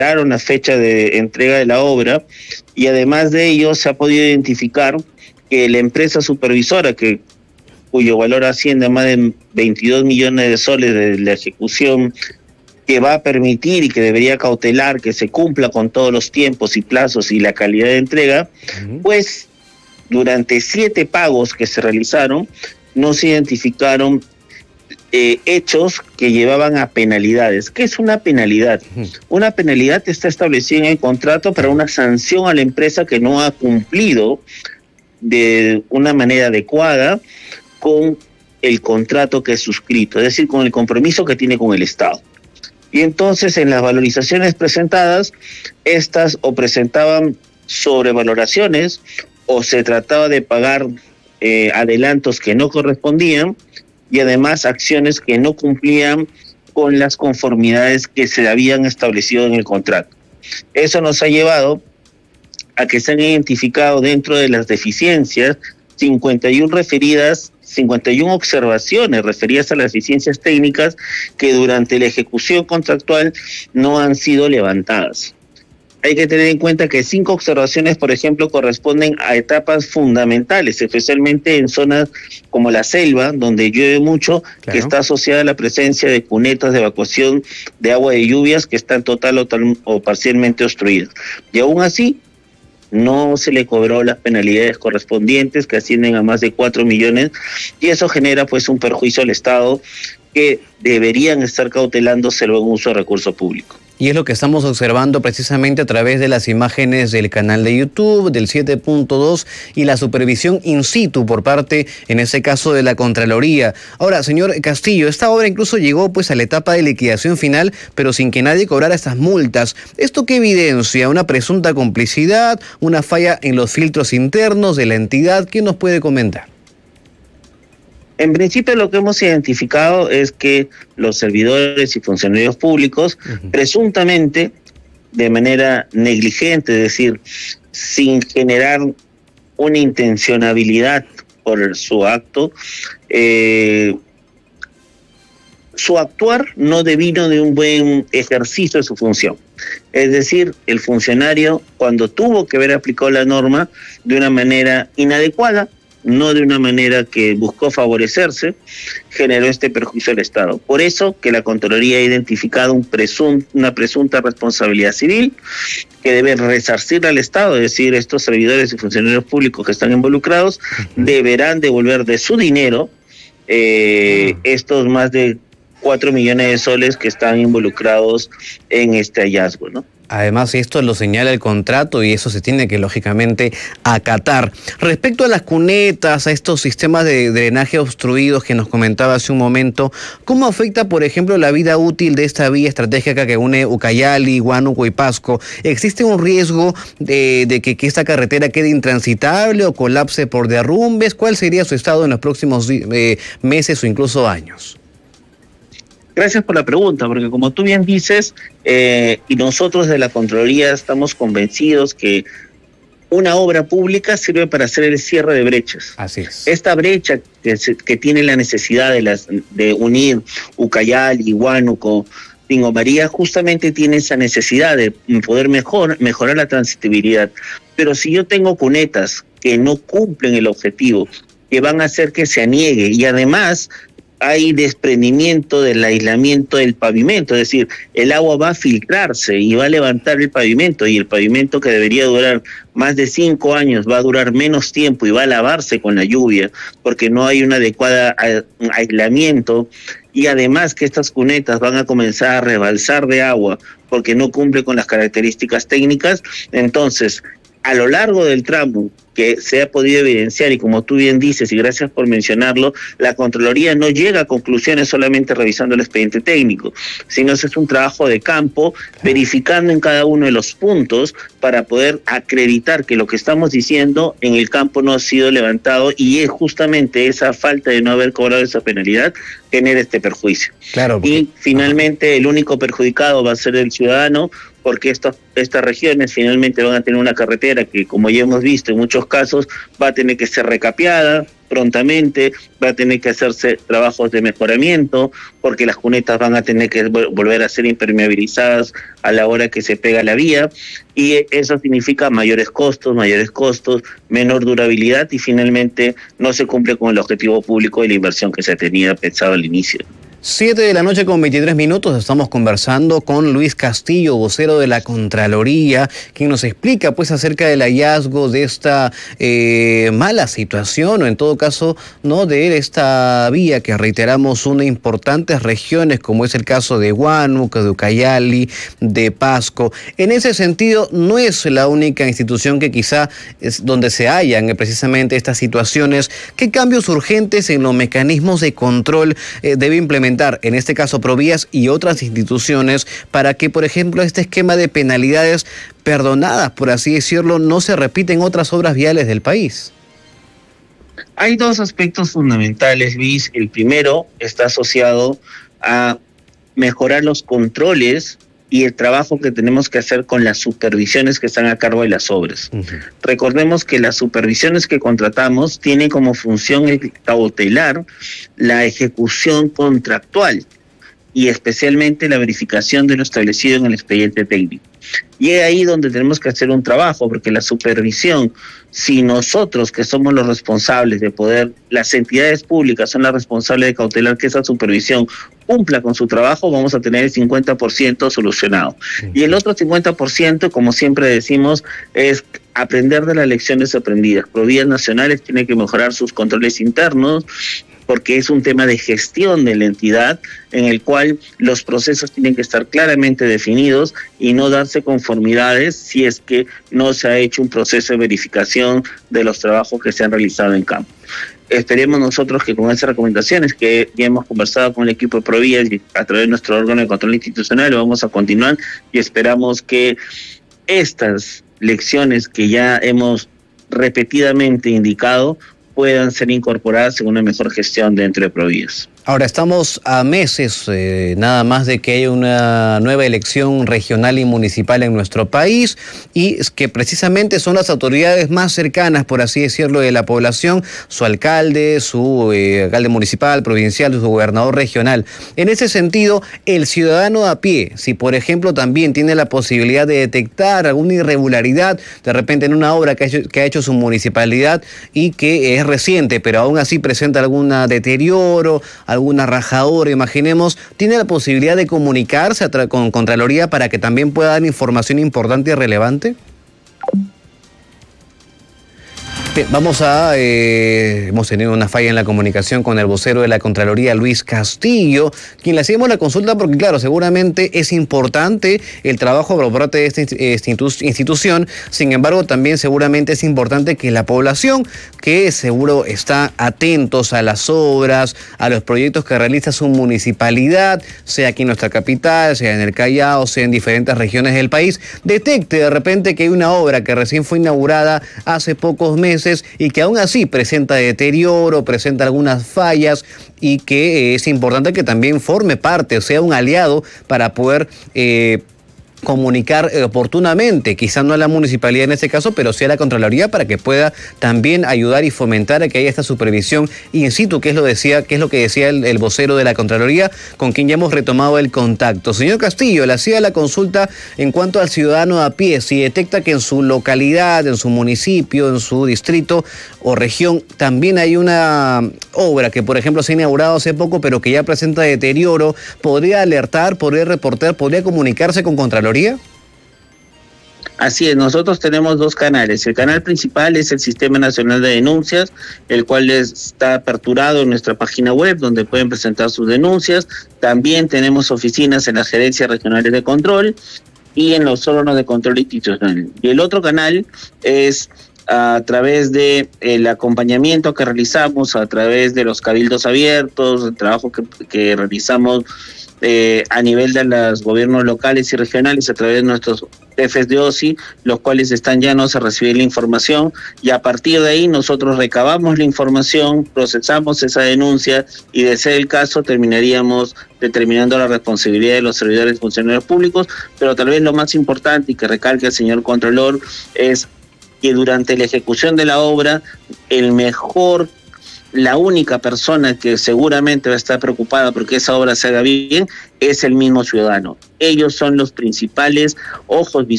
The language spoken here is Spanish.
la fecha de entrega de la obra, y además de ello se ha podido identificar que la empresa supervisora, cuyo valor asciende a más de 22 millones de soles de la ejecución, que va a permitir y que debería cautelar que se cumpla con todos los tiempos y plazos y la calidad de entrega, pues durante 7 pagos que se realizaron, no se identificaron hechos que llevaban a penalidades. ¿Qué es una penalidad? Una penalidad está establecida en el contrato para una sanción a la empresa que no ha cumplido de una manera adecuada con el contrato que es suscrito, es decir, con el compromiso que tiene con el Estado. Y entonces en las valorizaciones presentadas, estas o presentaban sobrevaloraciones o se trataba de pagar adelantos que no correspondían, y además acciones que no cumplían con las conformidades que se habían establecido en el contrato. Eso nos ha llevado a que se han identificado dentro de las deficiencias 51 observaciones referidas a las deficiencias técnicas que durante la ejecución contractual no han sido levantadas. Hay que tener en cuenta que 5 observaciones, por ejemplo, corresponden a etapas fundamentales, especialmente en zonas como la selva, donde llueve mucho, claro, que está asociada a la presencia de cunetas de evacuación de agua de lluvias que están total o parcialmente obstruidas. Y aún así, no se le cobró las penalidades correspondientes, que ascienden a más de 4 millones, y eso genera pues un perjuicio al Estado que deberían estar cautelándose el buen uso de recursos públicos. Y es lo que estamos observando precisamente a través de las imágenes del canal de YouTube, del 7.2 y la supervisión in situ por parte, en ese caso, de la Contraloría. Ahora, señor Castillo, esta obra incluso llegó pues a la etapa de liquidación final, pero sin que nadie cobrara estas multas. ¿Esto qué evidencia? ¿Una presunta complicidad? ¿Una falla en los filtros internos de la entidad? ¿Qué nos puede comentar? En principio lo que hemos identificado es que los servidores y funcionarios públicos, presuntamente de manera negligente, es decir, sin generar una intencionalidad por su acto, su actuar no devino de un buen ejercicio de su función. Es decir, el funcionario, cuando tuvo que haber aplicado la norma de una manera inadecuada, no de una manera que buscó favorecerse, generó este perjuicio al Estado. Por eso que la Contraloría ha identificado una presunta responsabilidad civil que debe resarcir al Estado, es decir, estos servidores y funcionarios públicos que están involucrados deberán devolver de su dinero estos más de 4 millones de soles que están involucrados en este hallazgo, ¿no? Además, esto lo señala el contrato y eso se tiene que, lógicamente, acatar. Respecto a las cunetas, a estos sistemas de drenaje obstruidos que nos comentaba hace un momento, ¿cómo afecta, por ejemplo, la vida útil de esta vía estratégica que une Ucayali, Huánuco y Pasco? ¿Existe un riesgo de que esta carretera quede intransitable o colapse por derrumbes? ¿Cuál sería su estado en los próximos meses o incluso años? Gracias por la pregunta, porque como tú bien dices, y nosotros de la Contraloría estamos convencidos que una obra pública sirve para hacer el cierre de brechas. Así es. Esta brecha que tiene la necesidad de unir Ucayali, Huánuco, Pingo María, justamente tiene esa necesidad de poder mejorar la transitabilidad. Pero si yo tengo cunetas que no cumplen el objetivo, que van a hacer que se aniegue, y además hay desprendimiento del aislamiento del pavimento, es decir, el agua va a filtrarse y va a levantar el pavimento, y el pavimento que debería durar más de 5 años va a durar menos tiempo y va a lavarse con la lluvia porque no hay un adecuado aislamiento, y además que estas cunetas van a comenzar a rebalsar de agua porque no cumple con las características técnicas. Entonces, a lo largo del tramo que se ha podido evidenciar, y como tú bien dices, y gracias por mencionarlo, la Contraloría no llega a conclusiones solamente revisando el expediente técnico, sino es un trabajo de campo, verificando en cada uno de los puntos para poder acreditar que lo que estamos diciendo en el campo no ha sido levantado, y es justamente esa falta de no haber cobrado esa penalidad genera este perjuicio. Claro, porque... Y finalmente el único perjudicado va a ser el ciudadano, porque estas regiones finalmente van a tener una carretera que, como ya hemos visto en muchos casos, va a tener que ser recapeada prontamente, va a tener que hacerse trabajos de mejoramiento, porque las cunetas van a tener que volver a ser impermeabilizadas a la hora que se pega la vía, y eso significa mayores costos, menor durabilidad, y finalmente no se cumple con el objetivo público de la inversión que se tenía pensado al inicio. 7:23 PM, estamos conversando con Luis Castillo, vocero de la Contraloría, quien nos explica pues acerca del hallazgo de esta mala situación, o en todo caso, no, de esta vía que reiteramos une importantes regiones, como es el caso de Huánuco, de Ucayali, de Pasco. En ese sentido, no es la única institución que quizá es donde se hallan precisamente estas situaciones. ¿Qué cambios urgentes en los mecanismos de control debe implementar, en este caso Provías y otras instituciones, para que, por ejemplo, este esquema de penalidades perdonadas, por así decirlo, no se repita en otras obras viales del país? Hay dos aspectos fundamentales, Luis. El primero está asociado a mejorar los controles y el trabajo que tenemos que hacer con las supervisiones que están a cargo de las obras. Recordemos que las supervisiones que contratamos tienen como función cautelar la ejecución contractual y especialmente la verificación de lo establecido en el expediente técnico. Y es ahí donde tenemos que hacer un trabajo, porque la supervisión, si nosotros que somos los responsables de poder, las entidades públicas son las responsables de cautelar que esa supervisión cumpla con su trabajo, vamos a tener el 50% solucionado. Y el otro 50%, como siempre decimos, es aprender de las lecciones aprendidas. Provías Nacionales tiene que mejorar sus controles internos, porque es un tema de gestión de la entidad en el cual los procesos tienen que estar claramente definidos y no darse conformidades si es que no se ha hecho un proceso de verificación de los trabajos que se han realizado en campo. Esperemos nosotros que con esas recomendaciones que ya hemos conversado con el equipo de Provías y a través de nuestro órgano de control institucional lo vamos a continuar, y esperamos que estas lecciones que ya hemos repetidamente indicado puedan ser incorporadas en una mejor gestión dentro de Provías. Ahora, estamos a meses nada más de que haya una nueva elección regional y municipal en nuestro país, y es que precisamente son las autoridades más cercanas, por así decirlo, de la población, su alcalde, su alcalde municipal, provincial, su gobernador regional. En ese sentido, el ciudadano a pie, si por ejemplo también tiene la posibilidad de detectar alguna irregularidad, de repente en una obra que ha hecho su municipalidad y que es reciente, pero aún así presenta algún deterioro, alguna rajadura, imaginemos, ¿tiene la posibilidad de comunicarse con Contraloría para que también pueda dar información importante y relevante? Bien, hemos tenido una falla en la comunicación con el vocero de la Contraloría, Luis Castillo, quien le hacíamos la consulta porque, claro, seguramente es importante el trabajo por parte de esta institución. Sin embargo, también seguramente es importante que la población, que seguro está atentos a las obras, a los proyectos que realiza su municipalidad, sea aquí en nuestra capital, sea en el Callao, sea en diferentes regiones del país, detecte de repente que hay una obra que recién fue inaugurada hace pocos meses y que aún así presenta deterioro, presenta algunas fallas, y que es importante que también forme parte, o sea, un aliado para poder comunicar oportunamente, quizás no a la municipalidad en este caso, pero sí a la Contraloría, para que pueda también ayudar y fomentar a que haya esta supervisión in situ, que es lo que decía el vocero de la Contraloría, con quien ya hemos retomado el contacto. Señor Castillo, le hacía la consulta en cuanto al ciudadano a pie, si detecta que en su localidad, en su municipio, en su distrito o región, también hay una obra que, por ejemplo, se ha inaugurado hace poco, pero que ya presenta deterioro, ¿podría alertar, podría reportar, podría comunicarse con Contraloría? Así es, nosotros tenemos dos canales. El canal principal es el Sistema Nacional de Denuncias, el cual está aperturado en nuestra página web, donde pueden presentar sus denuncias. También tenemos oficinas en las gerencias regionales de control y en los órganos de control institucional. Y el otro canal es a través de el acompañamiento que realizamos, a través de los cabildos abiertos, el trabajo que realizamos a nivel de los gobiernos locales y regionales, a través de nuestros jefes de OSI, los cuales están llanos a recibir la información, y a partir de ahí nosotros recabamos la información, procesamos esa denuncia y, de ser el caso, terminaríamos determinando la responsabilidad de los servidores y funcionarios públicos. Pero tal vez lo más importante, y que recalca el señor Contralor, es que durante la ejecución de la obra, la única persona que seguramente va a estar preocupada porque esa obra se haga bien es el mismo ciudadano. Ellos son los principales ojos visuales